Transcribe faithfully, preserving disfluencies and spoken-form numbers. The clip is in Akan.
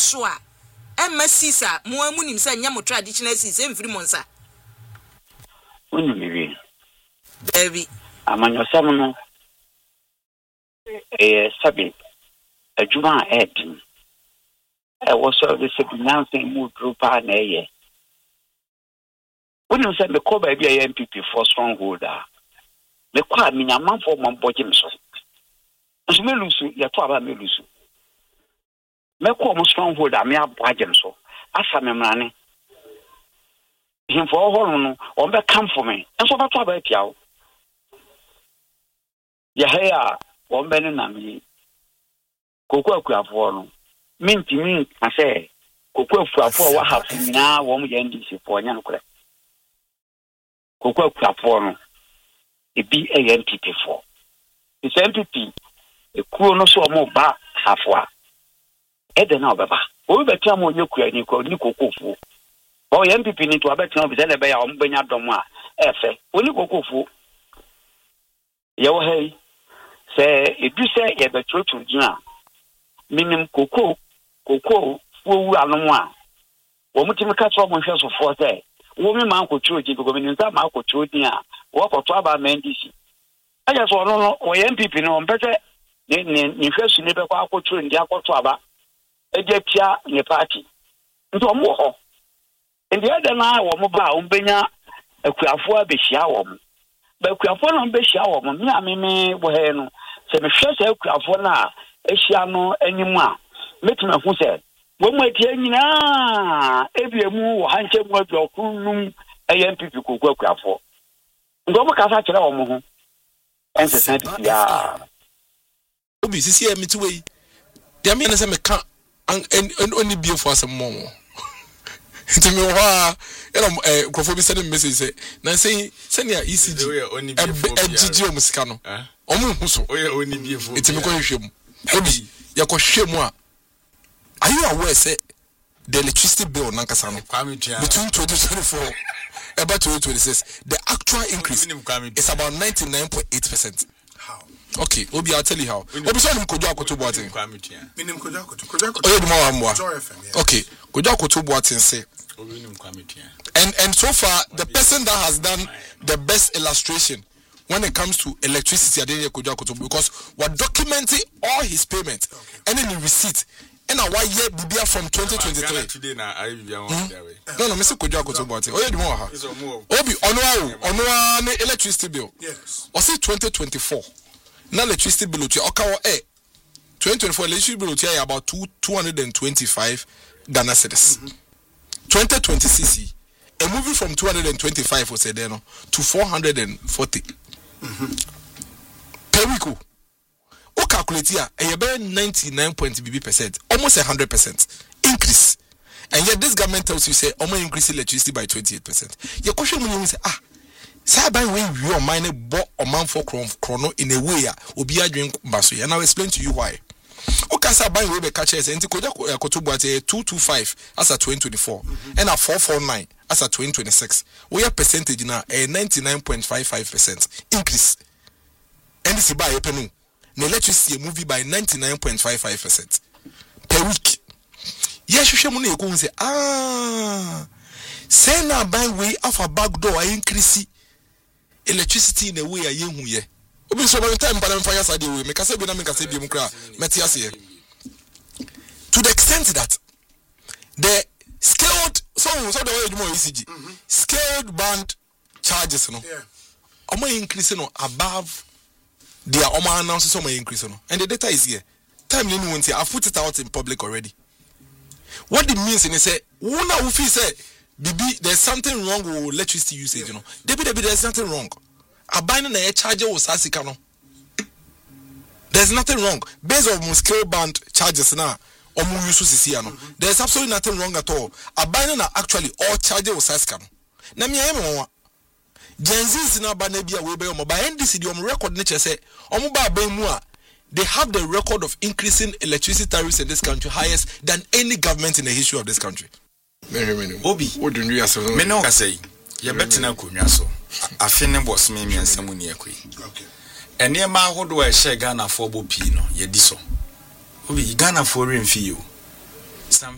so a emma sisa mo amunim say nya mo traditional sisa emfiri monsa Unu bibi. Baby. Amanyo samuno. Eh sabi. Ajuma etin. E wo so be se binanse mu drupa na eye. Unu se me ko ba bia M P P for strongholder. Me kwa minyama for mamboje mso. Nso me lusu ya to aba me lusu. Me ko mo strongholder me aboaje mso. Asa me mrane. Him for all no on be come for me. And so that's about yaw. Ya heya on be na me. Koku akuafo no. Minti min ka say koku akuafo wa hafu na wo mo ye ndisi for nya no kure. Koku akuafo no e bi e N P P for. It's N P P e kuo no so mo ba hafu a. E de na obeba. O be tia mo nyekua ni ko ni kokofu. Oh, M P P need to abet no be say be ya ombenya dom a efe oni kokofu ye wo hey say edu say ye be trotu gina minim koko koko fu anu a wo mutimi ka tro mo hwe so fo say wo mi man ko troji go minim sa ma ko troji a wo ko to aba ma N D C aja so no no o M P P no mpese ni ni hwe su ni be kwa ko tro ndi akoto aba e je pia ni party nto mo ho and the other na wo mo ba umbenya akuafo abehia wo mo ba akuafo na mbehia wo mo me ameme wo he no se me hwe se akuafo na ehia no animu a metime hu se wo mo atie nyina ebiemu wo hanche mu adokunum M P P koku akuafo ndo mo kasa kire wo mo ho ense sent ya obi sisi e mituwe dia me na se me ka and only be for some more to me wa ela eh krofo bi send message say na say send ya E C G e gigi o musika no omu hu so oye oni biefo eti me ko hwehwem obi ya ko hwehwem a are you aware say the electricity bill nankasa no between twenty twenty-four about twenty twenty-six the actual increase is about ninety-nine point eight percent. How? Okay, Obi, I'll tell you how. Obi, so I'm Kojo Akoto Boatin. Minim Kojo Akoto. Kojo Akoto. Oh, yeah, more and more. Okay, Kojo Akoto Boatin say. And and so far, the person that has done the best illustration when it comes to electricity, I didn't Kojo Akoto because we're documenting all his payments and then the receipt. And a one year Bibia from twenty twenty-three. Today now, I no no, Mister Kojo Akoto Boatin. Oh, yeah, the more. Obi, Onwa, Onwa, electricity bill. Yes. Or say twenty twenty-four. Now electricity bill to okawo eh twenty twenty-four electricity bill to about two two hundred twenty-five Ghana cedis. Mm-hmm. twenty twenty-six a movie from two hundred twenty-five was said no to four hundred forty. Mm-hmm. Per week. O calculate here a about ninety-nine point B B percent, almost a hundred percent increase. And yet this government tells you say almost increase electricity by twenty-eight percent. Your question when you say ah say by way we or mine bought a man for chrono in a way obi adwen baso and I'll explain to you why. Okay, say by way be catch us and Kojo Akoto Boatin two twenty-five as a twenty twenty-four mm-hmm. and a four forty-nine as a twenty twenty-six. We have percentage now a ninety-nine point five five percent increase. And this is by a penny. The electricity movie by ninety-nine point five five percent per week. Yes, you should money you say ah say now by way of a back door increase electricity in a way a young ye. Obi so by time para fire side we make say be na make say be mu kra metias here. To the extent that the scaled so so the way more E C G mm-hmm. scaled band charges no yeah am increase no above their omo announce so my increase no and the data is here time no won't say I put it out in public already. What it means is say una who feel say bibi there's something wrong with electricity usage yeah. You know debi debi there's nothing wrong abandon na charge o sasika no there's nothing wrong based on scale band charges na omu use sisi no there's absolutely nothing wrong at all abandon na actually all charge o sasika no na me ayem won Gen Z na ba na bia we be o ba N D C di o record na che say omu ba ban mu a they have the record of increasing electricity tariffs in this country highest than any government in the history of this country. Obi, what do you say? Me no say. You better na kunwa so. Afene boss me miensa mu ne akui. Okay. Ene ma hodo e share Ghana for bo pi no, ye di so. Obi Ghana for remfi yo.